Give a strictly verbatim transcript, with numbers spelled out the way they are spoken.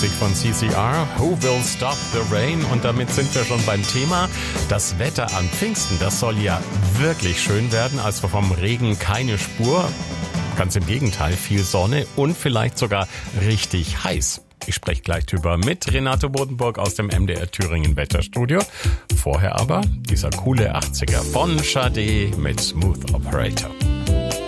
Musik von C C R, Who Will Stop the Rain? Und damit sind wir schon beim Thema. Das Wetter an Pfingsten, das soll ja wirklich schön werden, also vom Regen keine Spur. Ganz im Gegenteil, viel Sonne und vielleicht sogar richtig heiß. Ich spreche gleich drüber mit Renate Bodenburg aus dem M D R Thüringen Wetterstudio. Vorher aber dieser coole achtziger von Sade mit Smooth Operator.